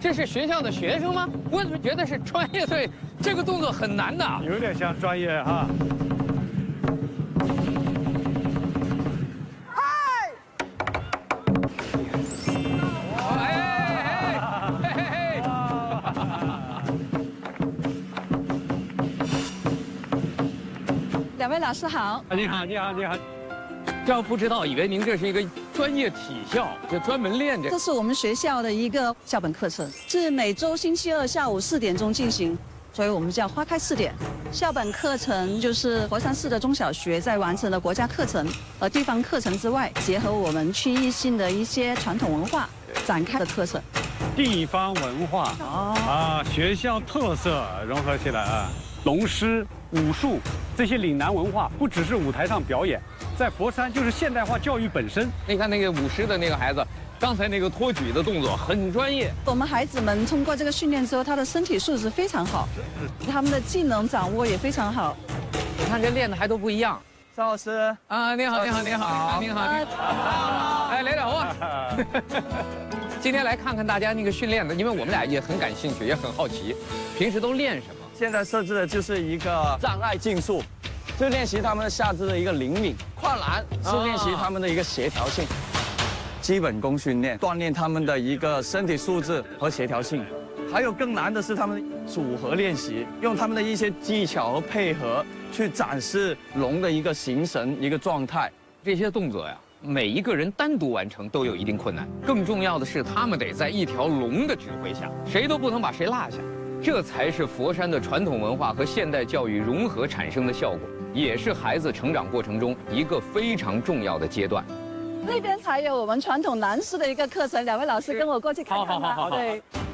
这是学校的学生吗？我怎么觉得是专业队？这个动作很难的。 有点像专业哈。 两位老师好。 你好，你好，你好。 要不知道，以为您这是一个专业体校，就专门练这。 这是我们学校的一个校本课程，是每周星期二下午4点钟进行，所以我们叫花开4点。校本课程就是佛山市的中小学在完成了国家课程和地方课程之外，结合我们区域性的一些传统文化展开的课程。 地方文化学校特色融合起来啊，龙狮、武术这些岭南文化不只是舞台上表演，在佛山就是现代化教育本身。 你看那个舞狮的那个孩子，刚才那个托举的动作很专业。 我们孩子们通过这个训练之后，他的身体素质非常好，他们的技能掌握也非常好。 你看这练的还都不一样。 邵老师啊，你好，你好，你好，你好，你好。哎，来点话。今天来看看大家那个训练的，因为我们俩也很感兴趣，也很好奇，平时都练什么？ 现在设置的就是一个障碍竞速，就练习他们的下肢的一个灵敏；跨栏是练习他们的一个协调性。基本功训练，锻炼他们的一个身体素质和协调性。还有更难的是他们组合练习，用他们的一些技巧和配合去展示龙的一个形神、一个状态。 这些动作呀，每一个人单独完成都有一定困难，更重要的是他们得在一条龙的指挥下，谁都不能把谁落下。这才是佛山的传统文化和现代教育融合产生的效果，也是孩子成长过程中一个非常重要的阶段。 那边才有我们传统南狮的一个课程，两位老师跟我过去看看吧。 好。 对。